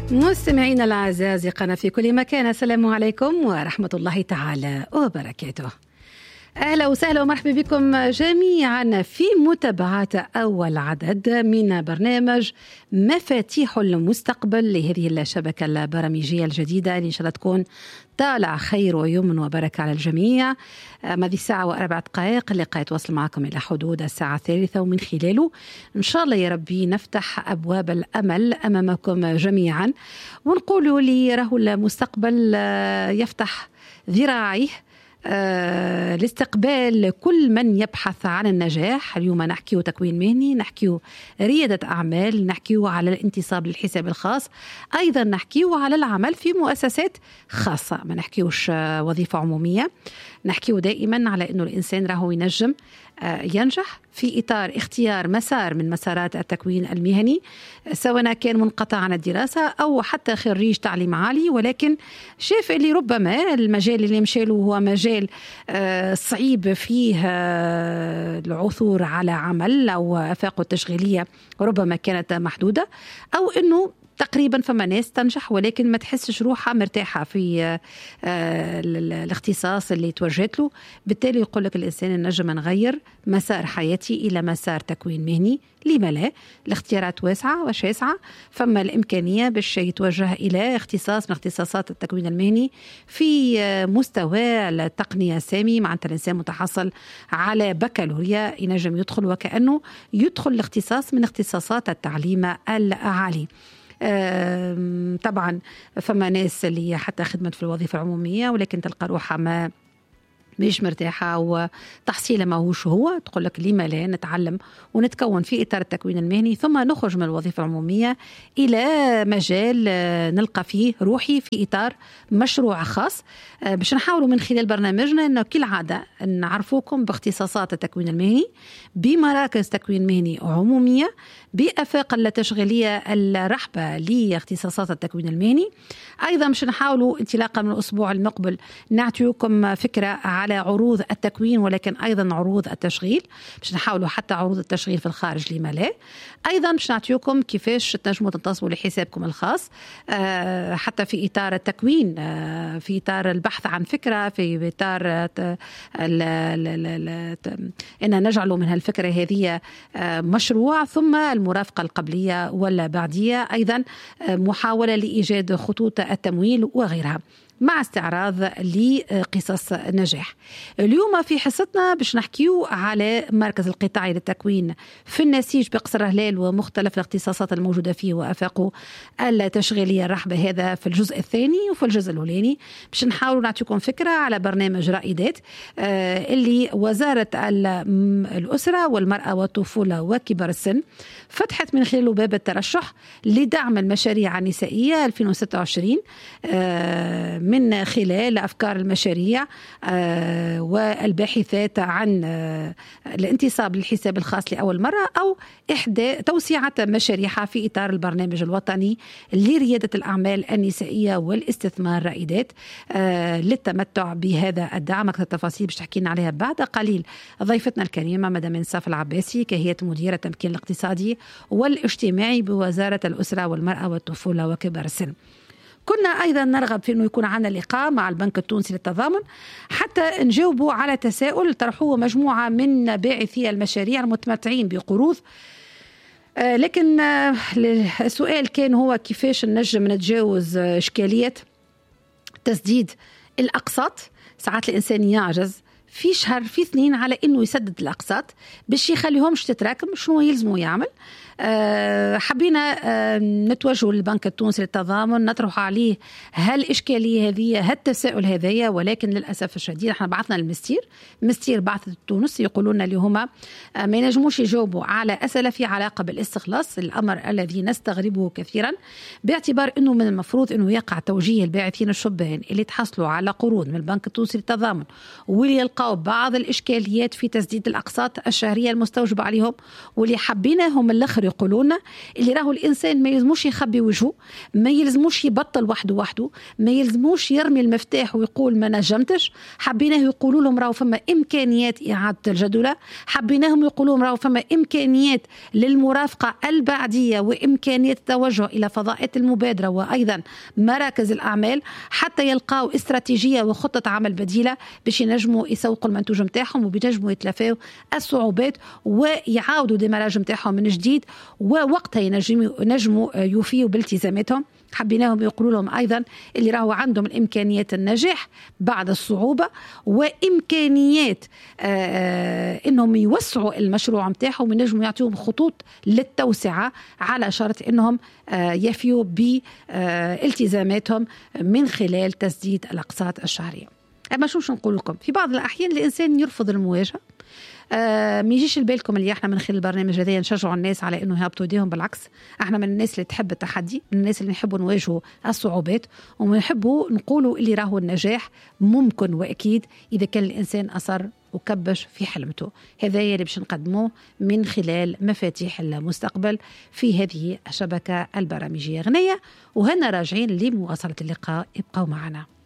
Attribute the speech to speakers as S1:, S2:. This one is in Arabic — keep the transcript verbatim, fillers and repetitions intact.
S1: مستمعينا الأعزاء في كل مكان، السلام عليكم ورحمة الله تعالى وبركاته. أهلا وسهلا ومرحبا بكم جميعا في متابعة أول عدد من برنامج مفاتيح المستقبل لهذه الشبكة البرامجية الجديدة اللي إن شاء الله تكون طالع خير ويمن وبركة على الجميع. هذه الساعة وأربع دقائق اللقاء يتواصل معكم إلى حدود الساعة الثالثة، ومن خلاله إن شاء الله يا ربي نفتح أبواب الأمل أمامكم جميعا، ونقولوا لي راهو المستقبل يفتح ذراعيه آه، لاستقبال كل من يبحث عن النجاح. اليوم نحكيو تكوين مهني، نحكيو ريادة أعمال، نحكيو على الانتصاب للحساب الخاص، أيضا نحكيو على العمل في مؤسسات خاصة، ما نحكيوش آه، وظيفة عمومية. نحكيو دائما على أنه الإنسان راهو ينجم آه، ينجح في إطار اختيار مسار من مسارات التكوين المهني، سواء كان منقطع عن الدراسة أو حتى خريج تعليم عالي، ولكن شاف اللي ربما المجال اللي مشاله هو مجال آه، صعيب فيه آه، العثور على عمل، أو آفاقه التشغيلية ربما كانت محدودة، أو أنه تقريبا فما ناس تنجح ولكن ما تحسش روحها مرتاحة في آه الاختصاص اللي توجهت له. بالتالي يقول لك الإنسان نجم نغير مسار حياتي إلى مسار تكوين مهني، لما لا؟ الاختيارات واسعة وشاسعة، فما الإمكانية باش يتوجه إلى اختصاص من اختصاصات التكوين المهني في مستوى التقنية السامي. مع الإنسان متحصل على بكالوريا ينجم يدخل وكأنه يدخل الاختصاص من اختصاصات التعليم العالي. طبعا فما ناس اللي حتى خدمت في الوظيفة العمومية ولكن تلقى روحها ما مش مرتاحة وتحصيلها ما هوش هو، تقول لك لما لا نتعلم ونتكون في إطار التكوين المهني ثم نخرج من الوظيفة العمومية إلى مجال نلقى فيه روحي في إطار مشروع خاص. باش نحاولوا من خلال برنامجنا أنه كل عادة نعرفوكم باختصاصات التكوين المهني، بمراكز تكوين مهني عمومية، بأفاق التشغيلية الرحبة لاختصاصات التكوين المهني. أيضا باش نحاولوا انطلاقا من الأسبوع المقبل نعطيكم فكرة على عروض التكوين ولكن أيضا عروض التشغيل، باش نحاولوا حتى عروض التشغيل في الخارج لما لا. أيضا باش نعطيكم كيفاش تنجموا تنتصبوا لحسابكم الخاص آه حتى في إطار التكوين، آه في إطار البحث عن فكرة، في إطار أن نجعل من هالفكرة هذه آه مشروع، ثم المرافقة القبلية ولا بعدية، أيضا آه محاولة لإيجاد خطوط التمويل وغيرها، مع استعراض لقصص النجاح. اليوم في حصتنا باش نحكيو على مركز القطاعي للتكوين في النسيج بقصر هلال ومختلف الاختصاصات الموجودة فيه وأفاقه التشغيلية الرحبة، هذا في الجزء الثاني. وفي الجزء الأولاني باش نحاول نعطيكم فكرة على برنامج رائدات آه اللي وزارة الأسرة والمرأة والطفولة وكبار السن فتحت من خلاله باب الترشح لدعم المشاريع النسائية ألفين وستة وعشرين آه من خلال أفكار المشاريع آه والباحثات عن آه الانتصاب للحساب الخاص لأول مرة، أو إحدى توسيعة مشاريعها في إطار البرنامج الوطني لريادة الأعمال النسائية والاستثمار رائدات آه للتمتع بهذا الدعم. أكثر تفاصيل باش تحكينا عليها بعد قليل ضيفتنا الكريمة مدام إنصاف العباسي، كهيئة مديرة التمكين الاقتصادي والاجتماعي بوزارة الأسرة والمرأة والطفولة وكبار السن. كنا أيضا نرغب في أنه يكون عنا لقاء مع البنك التونسي للتضامن حتى نجاوبوا على تساؤل طرحوه مجموعة من باعثي المشاريع المتمتعين بقروض، آه لكن آه السؤال كان هو كيفاش نجم نتجاوز آه إشكالية تسديد الأقساط. ساعات الإنسان يعجز في شهر في اثنين على انه يسدد الاقساط باش يخليهمش تتراكم، شنو يلزموا يعمل؟ أه حبينا أه نتوجه للبنك التونسي للتضامن نطرح عليه هالإشكالية هذه هالتساؤل هذايا، ولكن للأسف الشديد احنا بعثنا للمستير، مستير بعث تونس يقولون اللي هما أه ما ينجموش يجاوبوا على أسئلة في علاقة بالاستخلاص، الأمر الذي نستغربه كثيرا باعتبار انه من المفروض انه يقع توجيه الباعثين الشبان اللي تحصلوا على قروض من البنك التونسي للتضامن واللي يلقوا يلقاو بعض الإشكاليات في تسديد الأقساط الشهرية المستوجبة عليهم، واللي حبيناهم الآخر يقولون اللي راهو الإنسان ما يلزموش يخبي وجهه، ما يلزموش يبطل وحده وحده، ما يلزموش يرمي المفتاح ويقول ما نجمتش. حبيناه يقولوا لهم راهو فما إمكانيات إعادة الجدولة، حبيناهم يقولوا لهم راهو فما إمكانيات للمرافقة البعدية وإمكانية التوجه إلى فضاءات المبادرة وأيضا مراكز الأعمال حتى يلقاو استراتيجية وخطة عمل بديلة باش ينجموا يسوقوا المنتوج متاعهم وبينجموا يتلافاو الصعوبات ويعاودوا ديماراج متاعهم من جديد، ووقتها ينجموا يوفيوا بالتزاماتهم. حبيناهم يقولوا لهم أيضا اللي راهو عندهم الإمكانيات النجاح بعد الصعوبة وإمكانيات آه إنهم يوسعوا المشروع متاعهم وينجموا يعطيهم خطوط للتوسعة على شرط إنهم آه يفيوا بالتزاماتهم من خلال تسديد الأقساط الشهرية. أما شو نقول لكم، في بعض الأحيان الإنسان يرفض المواجهة. آه ما يجيش لبالكم اللي احنا من خلال البرنامج هذا نشجعوا الناس على انه يهبطوا ايديهم، بالعكس احنا من الناس اللي تحب التحدي، من الناس اللي نحبوا نواجهوا الصعوبات ونحبوا نقولوا اللي راهو النجاح ممكن واكيد اذا كان الانسان اصر وكبش في حلمته. هذا اللي باش نقدموه من خلال مفاتيح المستقبل في هذه الشبكة البرامجية. غنية وهنا راجعين لمواصلة اللقاء، ابقوا معنا.